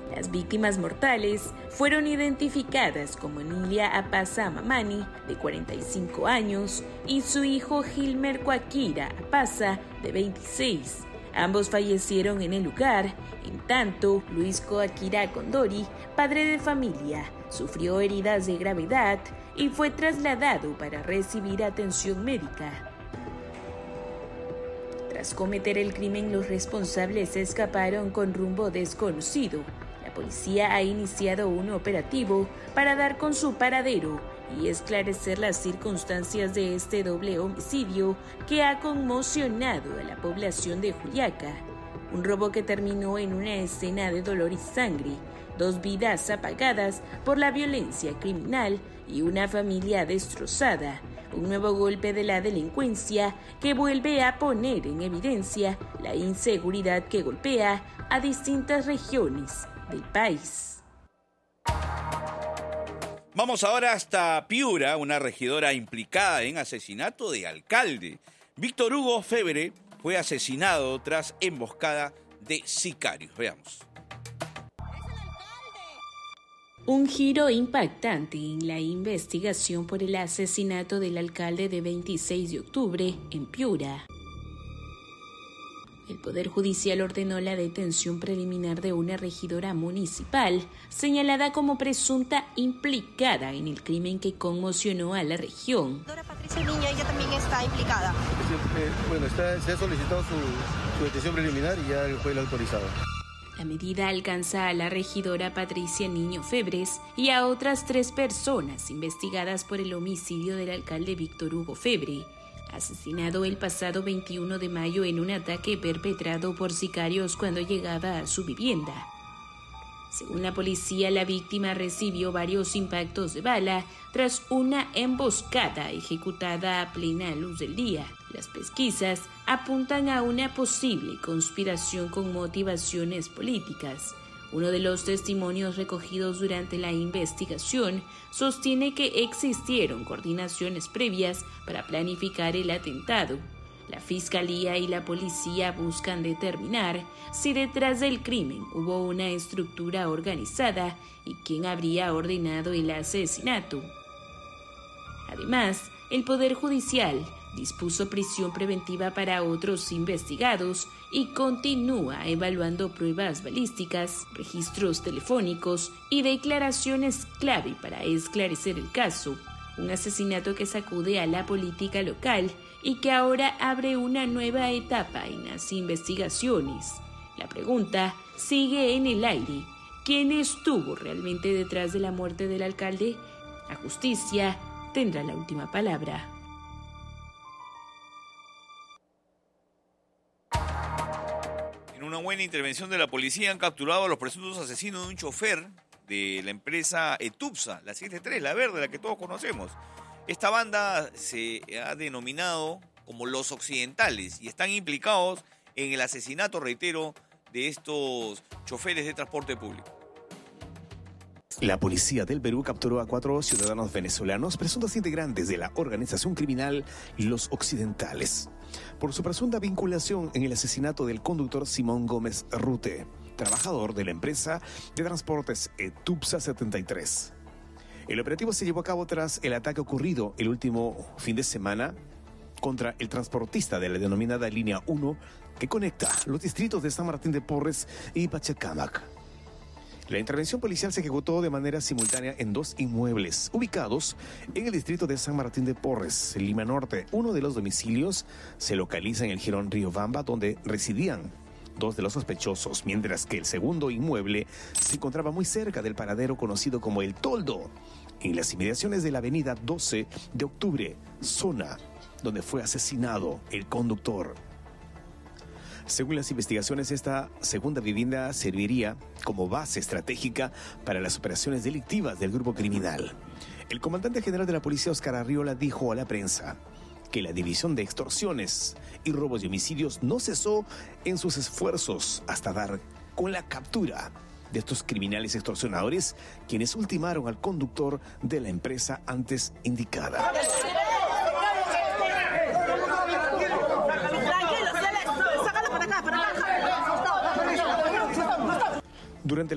Las víctimas mortales fueron identificadas como Emilia Apaza Mamani, de 45 años, y su hijo Gilmer Cuaquira Apaza, de 26. Ambos fallecieron en el lugar. En tanto, Luis Coaquira Condori, padre de familia, sufrió heridas de gravedad y fue trasladado para recibir atención médica. Tras cometer el crimen, los responsables escaparon con rumbo desconocido. La policía ha iniciado un operativo para dar con su paradero y esclarecer las circunstancias de este doble homicidio que ha conmocionado a la población de Juliaca. Un robo que terminó en una escena de dolor y sangre, 2 vidas apagadas por la violencia criminal y una familia destrozada. Un nuevo golpe de la delincuencia que vuelve a poner en evidencia la inseguridad que golpea a distintas regiones del país. Vamos ahora hasta Piura, una regidora implicada en asesinato de alcalde. Víctor Hugo Febre fue asesinado tras emboscada de sicarios. Veamos. Un giro impactante en la investigación por el asesinato del alcalde de 26 de octubre en Piura. El Poder Judicial ordenó la detención preliminar de una regidora municipal señalada como presunta implicada en el crimen que conmocionó a la región. Patricia Niña, ella también está implicada. Se ha solicitado su detención preliminar y ya el juez la ha autorizado. La medida alcanza a la regidora Patricia Niño Febres y a otras 3 personas investigadas por el homicidio del alcalde Víctor Hugo Febre, asesinado el pasado 21 de mayo en un ataque perpetrado por sicarios cuando llegaba a su vivienda. Según la policía, la víctima recibió varios impactos de bala tras una emboscada ejecutada a plena luz del día. Las pesquisas apuntan a una posible conspiración con motivaciones políticas. Uno de los testimonios recogidos durante la investigación sostiene que existieron coordinaciones previas para planificar el atentado. La Fiscalía y la policía buscan determinar si detrás del crimen hubo una estructura organizada y quién habría ordenado el asesinato. Además, el Poder Judicial dispuso prisión preventiva para otros investigados y continúa evaluando pruebas balísticas, registros telefónicos y declaraciones clave para esclarecer el caso. Un asesinato que sacude a la política local y que ahora abre una nueva etapa en las investigaciones. La pregunta sigue en el aire. ¿Quién estuvo realmente detrás de la muerte del alcalde? La justicia tendrá la última palabra. En una buena intervención de la policía han capturado a los presuntos asesinos de un chofer de la empresa Etupsa, la 73, la verde, la que todos conocemos. Esta banda se ha denominado como Los Occidentales y están implicados en el asesinato, reitero, de estos choferes de transporte público. La policía del Perú capturó a 4 ciudadanos venezolanos presuntos integrantes de la organización criminal Los Occidentales por su presunta vinculación en el asesinato del conductor Simón Gómez Rute, trabajador de la empresa de transportes Etupsa 73. El operativo se llevó a cabo tras el ataque ocurrido el último fin de semana contra el transportista de la denominada Línea 1 que conecta los distritos de San Martín de Porres y Pachacamac. La intervención policial se ejecutó de manera simultánea en 2 inmuebles ubicados en el distrito de San Martín de Porres, Lima Norte. Uno de los domicilios se localiza en el jirón Riobamba, donde residían 2 de los sospechosos, mientras que el segundo inmueble se encontraba muy cerca del paradero conocido como El Toldo, en las inmediaciones de la avenida 12 de octubre, zona donde fue asesinado el conductor. Según las investigaciones, esta segunda vivienda serviría como base estratégica para las operaciones delictivas del grupo criminal. El comandante general de la policía, Óscar Arriola, dijo a la prensa que la división de extorsiones y robos y homicidios no cesó en sus esfuerzos hasta dar con la captura de estos criminales extorsionadores, quienes ultimaron al conductor de la empresa antes indicada. Durante